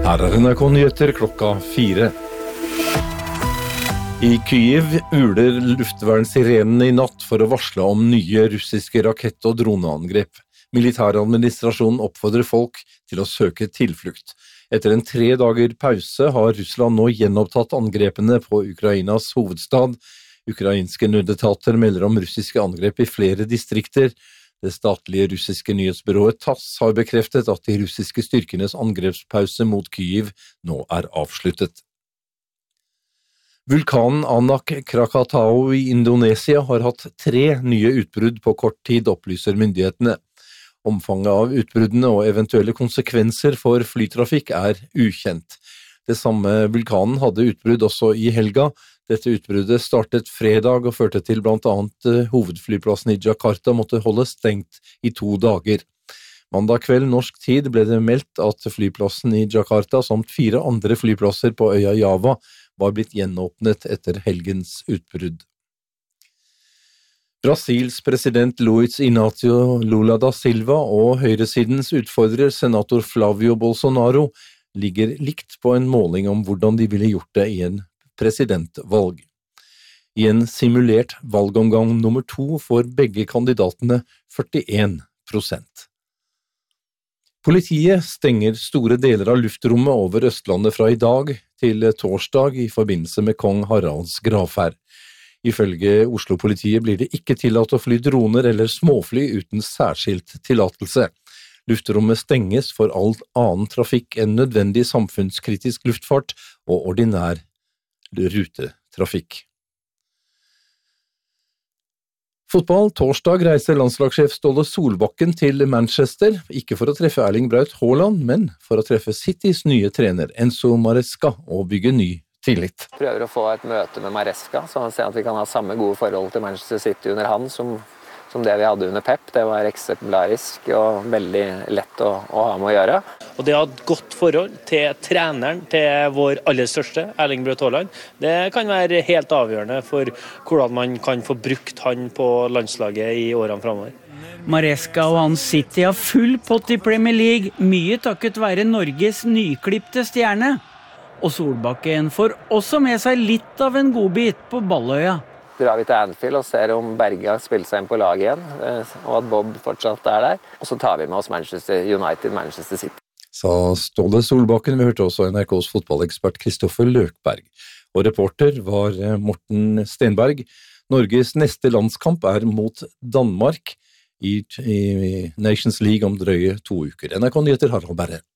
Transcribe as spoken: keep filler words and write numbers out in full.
Her er N R K-nyheter klokka fire. I Kyiv uler luftvernsirenene i natt for å varsle om nye russiske rakett- og droneangrep. Militæradministrasjonen oppfordrer folk til å søke tilflukt. Etter en tre dager pause har Russland nå gjenopptatt angrepene på Ukrainas hovedstad. Ukrainske nødetater melder om russiske angrep i flere distrikter. Det statlige russiske nyhetsbyrået TASS har bekreftet at de russiske styrkenes angrepspause mot Kyiv nå er avsluttet. Vulkanen Anak Krakatau i Indonesia har hatt tre nye utbrudd på kort tid, opplyser myndighetene. Omfanget av utbruddene og eventuelle konsekvenser for flytrafikk er ukjent. Det samme vulkanen hadde utbrudd også i helga. Dette utbruddet startet fredag og førte til blant annet hovedflyplassen i Jakarta måtte holde stengt i to dager. Mandag kveld norsk tid ble det meldt at flyplassen i Jakarta samt fire andre flyplasser på øya Java var blitt gjenåpnet etter helgens utbrudd. Brasils president Luiz Inácio Lula da Silva og høyresidens utfordrer senator Flávio Bolsonaro ligger likt på en måling om hvordan de ville gjort det i en presidentvalg. I en simulert valgomgang nummer to får begge kandidatene førtien prosent. Politiet stenger store deler av luftrommet over Østlandet fra i dag til torsdag i forbindelse med kong Haralds gravferd. Ifølge Oslo-politiet blir det ikke tillatt å fly droner eller småfly uten særskilt tillatelse. Luftrommet stenges for all annen trafikk enn nødvendig samfunnskritisk luftfart og ordinær rutetrafikk. Fotball. Torsdag reiser landslagssjef Ståle Solbakken til Manchester, ikke for å treffe Erling Braut Haaland, men for å treffe Citys nye trener Enzo Maresca og bygge ny tillit. Prøver å få et møte med Maresca, så han ser at vi kan ha samme gode forhold til Manchester City under han som, som det vi hadde under Pep. Det var eksemplarisk og veldig lett å, å ha med å gjøre. Og det å ha et godt forhold til treneren, til vår aller største, Erling Braut Haaland, det kan være helt avgjørende for hvordan man kan få brukt han på landslaget i årene fremover. Maresca og hans City har full pott i Premier League, mye takket være Norges nyklipte stjerne. Og Solbakken får også med seg litt av en godbit på Balløya. Drar vi til Anfield og ser om Berge har spilt seg inn på laget igjen, og at Bob fortsatt er der. Og så tar vi med oss Manchester United, Manchester City. Sa Ståle Solbakken. Vi hørte også N R K's fotballekspert Kristoffer Løkberg. Og reporter var Morten Stenberg. Norges neste landskamp er mot Danmark i, i Nations League om drøye to uker. N R K-nyheter Harald Berre.